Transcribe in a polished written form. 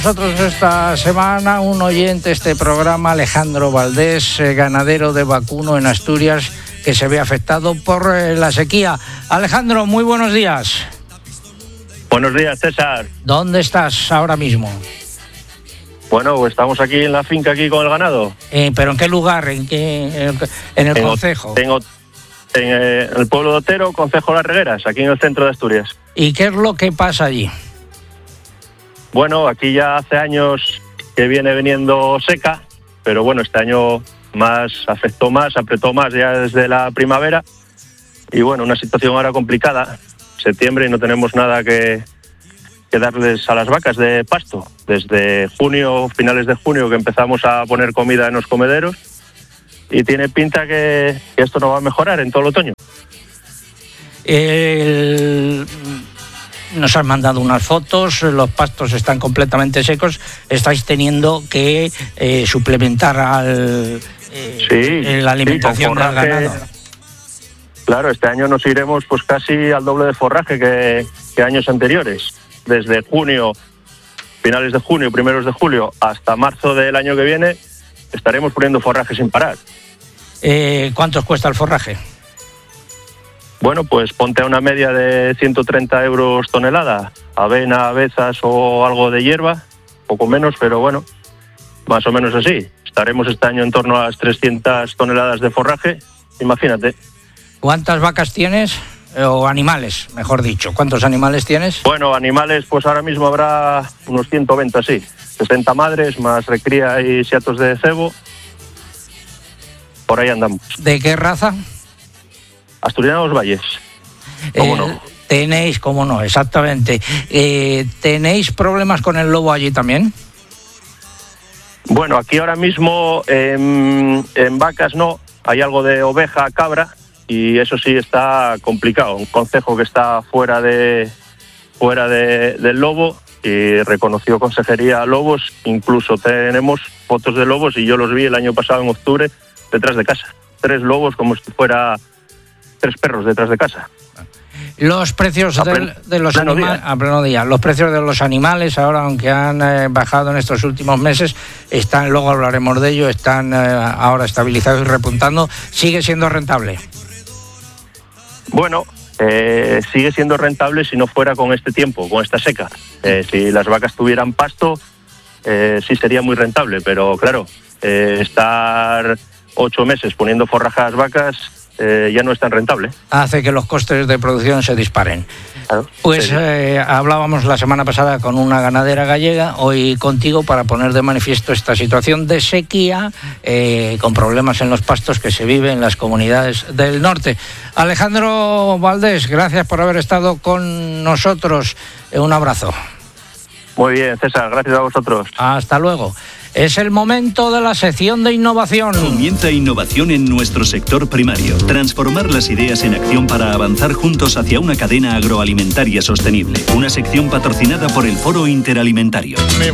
Nosotros esta semana un oyente de este programa, Alejandro Valdés, ganadero de vacuno en Asturias, que se ve afectado por la sequía. Alejandro, muy buenos días. Buenos días, César. ¿Dónde estás ahora mismo? Bueno, estamos aquí en la finca, aquí con el ganado. ¿Pero en qué lugar? ¿En el concejo? En el pueblo de Otero, concejo Las Regueras, aquí en el centro de Asturias. ¿Y qué es lo que pasa allí? Bueno, aquí ya hace años que viene viniendo seca, pero bueno, este año apretó más ya desde la primavera. Y bueno, una situación ahora complicada, septiembre, y no tenemos nada que darles a las vacas de pasto. Desde junio, finales de junio, que empezamos a poner comida en los comederos, y tiene pinta que esto no va a mejorar en todo el otoño. Nos han mandado unas fotos, los pastos están completamente secos, estáis teniendo que suplementar la alimentación del ganado. Claro, este año nos iremos pues casi al doble de forraje que años anteriores. Desde junio, finales de junio, primeros de julio, hasta marzo del año que viene, estaremos poniendo forraje sin parar. ¿Cuánto cuesta el forraje? Bueno, pues ponte a una media de 130 euros tonelada, avena, avezas o algo de hierba, poco menos, pero bueno, más o menos así. Estaremos este año en torno a las 300 toneladas de forraje, imagínate. ¿Cuántas vacas tienes? O animales, mejor dicho. ¿Cuántos animales tienes? Bueno, animales, pues ahora mismo habrá unos 120 así. 60 madres, más recría y siatos de cebo. Por ahí andamos. ¿De qué raza? Asturianos Valles. ¿Cómo no? Tenéis, cómo no, exactamente. ¿Tenéis problemas con el lobo allí también? Bueno, aquí ahora mismo en vacas no. Hay algo de oveja, cabra, y eso sí está complicado. Un concejo que está fuera del lobo, y reconoció Consejería Lobos. Incluso tenemos fotos de lobos, y yo los vi el año pasado en octubre detrás de casa. 3 lobos como si fuera 3 perros detrás de casa. Los precios de los animales a pleno día. Los precios de los animales ahora, aunque han bajado en estos últimos meses, están, luego hablaremos de ello, están ahora estabilizados y repuntando. ¿Sigue siendo rentable? Bueno, sigue siendo rentable si no fuera con este tiempo, con esta seca. Si las vacas tuvieran pasto, sí sería muy rentable, pero claro, estar 8 meses poniendo forraje a las vacas ya no es tan rentable. Hace que los costes de producción se disparen. Claro, pues hablábamos la semana pasada con una ganadera gallega, hoy contigo, para poner de manifiesto esta situación de sequía con problemas en los pastos que se vive en las comunidades del norte. Alejandro Valdés, gracias por haber estado con nosotros. Un abrazo. Muy bien, César, gracias a vosotros. Hasta luego. Es el momento de la sección de innovación. Comienza innovación en nuestro sector primario. Transformar las ideas en acción para avanzar juntos hacia una cadena agroalimentaria sostenible. Una sección patrocinada por el Foro Interalimentario.